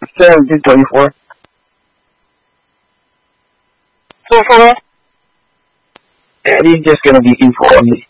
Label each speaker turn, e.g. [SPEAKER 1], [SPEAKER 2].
[SPEAKER 1] 1724.
[SPEAKER 2] So,
[SPEAKER 1] Eddie's just gonna be info only.